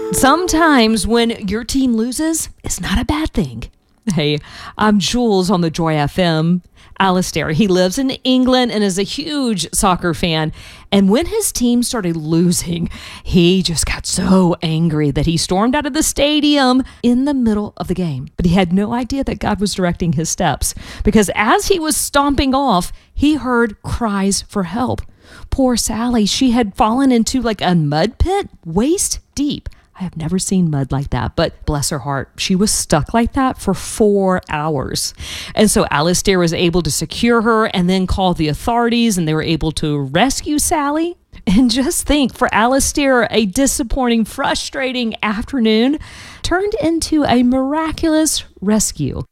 Sometimes when your team loses, it's not a bad thing. Hey, I'm Jules on the Joy FM. Alistair, he lives in England and is a huge soccer fan. And when his team started losing, he just got so angry that he stormed out of the stadium in the middle of the game. But he had no idea that God was directing his steps, because as he was stomping off, he heard cries for help. Poor Sally, she had fallen into like a mud pit waist deep. I have never seen mud like that, but bless her heart, she was stuck like that for 4 hours. And so Alistair was able to secure her and then call the authorities, and they were able to rescue Sally. And just think, for Alistair, a disappointing, frustrating afternoon turned into a miraculous rescue.